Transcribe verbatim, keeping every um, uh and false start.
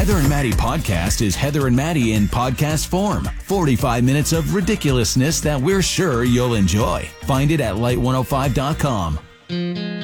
Heather and Maddie podcast is Heather and Maddie in podcast form. forty-five minutes of ridiculousness that we're sure you'll enjoy. Find it at light one oh five dot com.